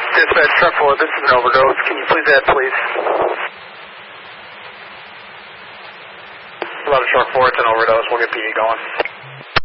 Dispatch truck 4, this is an overdose. Can you please add police? A lot of truck 4, it's an overdose. We'll get PD going.